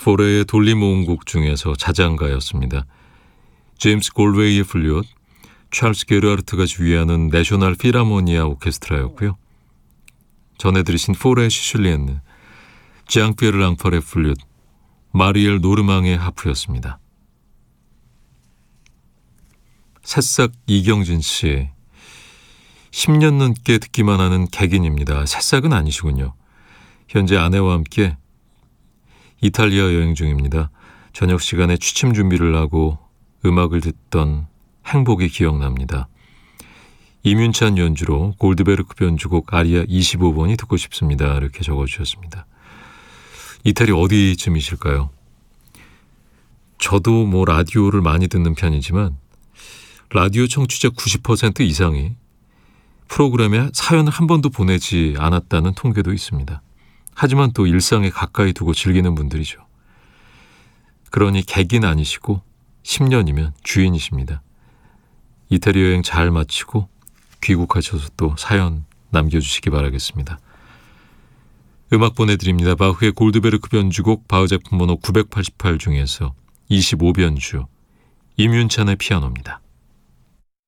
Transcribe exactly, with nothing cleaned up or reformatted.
포레의 돌림모음곡 중에서 자장가였습니다. 제임스 골웨이의 플룻, 찰스 게르하르트가 지휘하는 내셔널 필하모니아 오케스트라였고요. 전해 들으신 포레의 시슐리엔느, 지앙피에르 랑펄의 플룻, 마리엘 노르망의 하프였습니다. 새싹 이경진 씨, 십 년 넘게 듣기만 하는 객인입니다. 새싹은 아니시군요. 현재 아내와 함께 이탈리아 여행 중입니다. 저녁 시간에 취침 준비를 하고 음악을 듣던 행복이 기억납니다. 이윤찬 연주로 골드베르크 변주곡 아리아 이십오 번이 듣고 싶습니다. 이렇게 적어주셨습니다. 이탈이 어디쯤이실까요? 저도 뭐 라디오를 많이 듣는 편이지만 라디오 청취자 구십 퍼센트 이상이 프로그램에 사연을 한 번도 보내지 않았다는 통계도 있습니다. 하지만 또 일상에 가까이 두고 즐기는 분들이죠. 그러니 객인 아니시고 십 년이면 주인이십니다. 이태리 여행 잘 마치고 귀국하셔서 또 사연 남겨주시기 바라겠습니다. 음악 보내드립니다. 바흐의 골드베르크 변주곡 바흐 작품 번호 구백팔십팔 중에서 이십오 변주, 임윤찬의 피아노입니다.